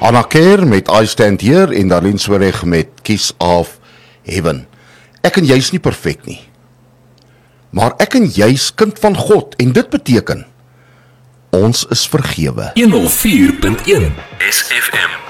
Anna Kerr met I Stand Here en Darlene Swereg met Kiss of Heaven. Ek en jy is nie perfek nie. Maar ek en jy is kind van God en dit beteken, ons is vergewe. 104.1 SFM